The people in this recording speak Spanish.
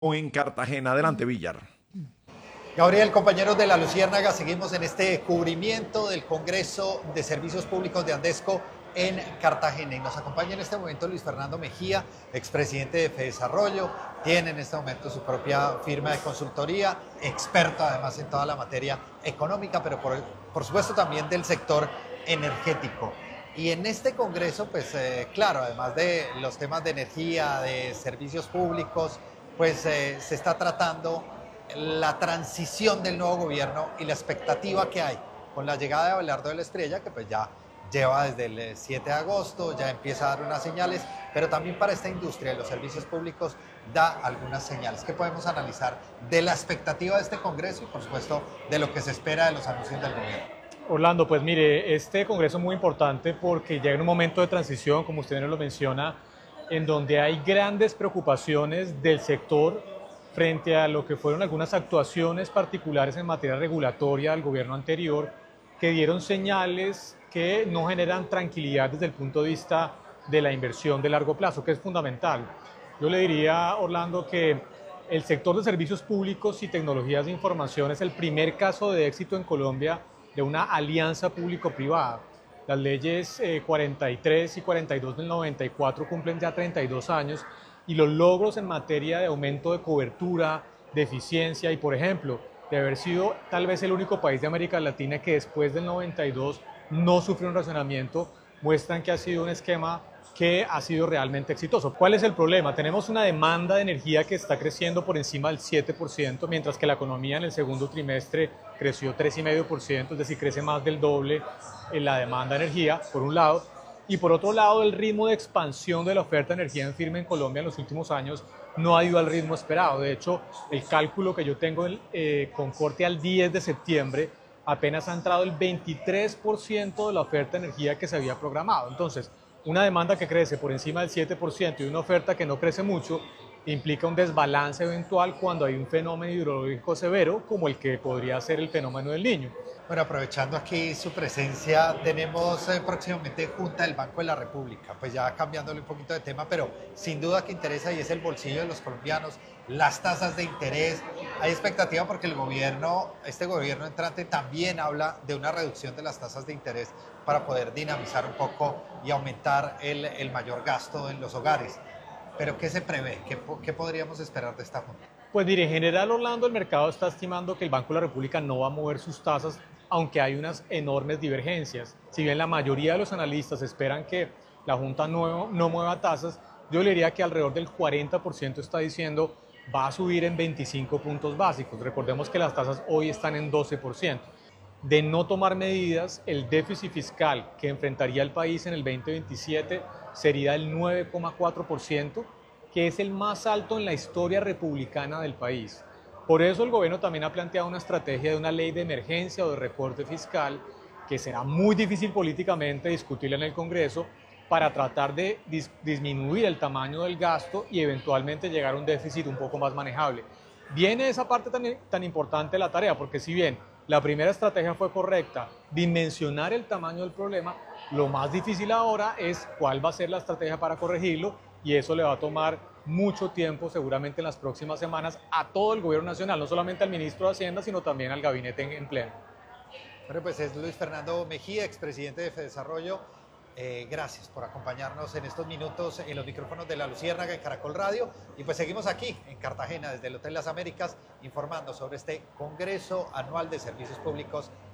o en Cartagena. Adelante, Villar. Gabriel, compañeros de La Luciérnaga, seguimos en este cubrimiento del Congreso de Servicios Públicos de Andesco en Cartagena. Y nos acompaña en este momento Luis Fernando Mejía, expresidente de FEDesarrollo. Tiene en este momento su propia firma de consultoría, experto además en toda la materia económica, pero por supuesto también del sector energético. Y en este Congreso, pues claro, además de los temas de energía, de servicios públicos, pues se está tratando la transición del nuevo gobierno y la expectativa que hay con la llegada de Abelardo de la Estrella, que pues ya lleva desde el 7 de agosto, ya empieza a dar unas señales, pero también para esta industria de los servicios públicos da algunas señales que podemos analizar de la expectativa de este Congreso y por supuesto de lo que se espera de los anuncios del gobierno. Orlando, pues mire, este congreso es muy importante porque llega en un momento de transición, como usted nos lo menciona, en donde hay grandes preocupaciones del sector frente a lo que fueron algunas actuaciones particulares en materia regulatoria del gobierno anterior que dieron señales que no generan tranquilidad desde el punto de vista de la inversión de largo plazo, que es fundamental. Yo le diría, Orlando, que el sector de servicios públicos y tecnologías de información es el primer caso de éxito en Colombia de una alianza público-privada. Las leyes 43 y 42 del 94 cumplen ya 32 años y los logros en materia de aumento de cobertura, de eficiencia y, por ejemplo, de haber sido tal vez el único país de América Latina que después del 92 no sufrió un racionamiento, muestran que ha sido un esquema que ha sido realmente exitoso. ¿Cuál es el problema? Tenemos una demanda de energía que está creciendo por encima del 7%, mientras que la economía en el segundo trimestre creció 3,5%, es decir, crece más del doble en la demanda de energía, por un lado, y por otro lado, el ritmo de expansión de la oferta de energía en firme en Colombia en los últimos años no ha ido al ritmo esperado. De hecho, el cálculo que yo tengo con corte al 10 de septiembre, apenas ha entrado el 23% de la oferta de energía que se había programado. Entonces, una demanda que crece por encima del 7% y una oferta que no crece mucho implica un desbalance eventual cuando hay un fenómeno hidrológico severo como el que podría ser el fenómeno del Niño. Bueno, aprovechando aquí su presencia, tenemos próximamente Junta del Banco de la República, pues ya cambiándole un poquito de tema, pero sin duda que interesa y es el bolsillo de los colombianos, las tasas de interés. Hay expectativa porque el gobierno, este gobierno entrante también habla de una reducción de las tasas de interés para poder dinamizar un poco y aumentar el mayor gasto en los hogares. Pero ¿qué se prevé? ¿Qué podríamos esperar de esta Junta? Pues mire, en general, Orlando, el mercado está estimando que el Banco de la República no va a mover sus tasas, aunque hay unas enormes divergencias. Si bien la mayoría de los analistas esperan que la Junta no mueva tasas, yo le diría que alrededor del 40% está diciendo va a subir en 25 puntos básicos. Recordemos que las tasas hoy están en 12%. De no tomar medidas, el déficit fiscal que enfrentaría el país en el 2027 sería el 9,4%, que es el más alto en la historia republicana del país. Por eso el gobierno también ha planteado una estrategia de una ley de emergencia o de recorte fiscal que será muy difícil políticamente discutirla en el Congreso para tratar de disminuir el tamaño del gasto y eventualmente llegar a un déficit un poco más manejable. Viene esa parte tan importante de la tarea, porque si bien la primera estrategia fue correcta, dimensionar el tamaño del problema, lo más difícil ahora es cuál va a ser la estrategia para corregirlo y eso le va a tomar mucho tiempo, seguramente en las próximas semanas, a todo el gobierno nacional, no solamente al ministro de Hacienda, sino también al gabinete en pleno. Bueno, pues es Luis Fernando Mejía, expresidente de FEDesarrollo. Gracias por acompañarnos en estos minutos en los micrófonos de La Luciérnaga en Caracol Radio. Y pues seguimos aquí en Cartagena, desde el Hotel Las Américas, informando sobre este Congreso Anual de Servicios Públicos